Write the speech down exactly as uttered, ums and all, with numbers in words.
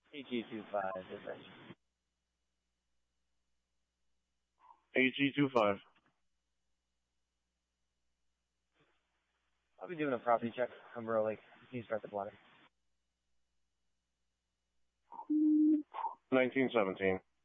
A G two five, dispatch. A G two five. I'll be doing a property check on Burrow Lake. Can you start the blotter? nineteen seventeen.